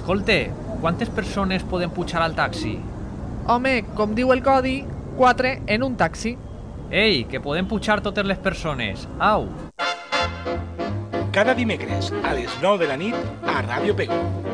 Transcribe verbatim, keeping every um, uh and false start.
Escolte, quantes persones poden pujar al taxi? Home, com diu el codi, quatre en un taxi. Ei, que poden pujar totes les persones. Au! Cada dimecres a les nou de la nit a Ràdio Pego.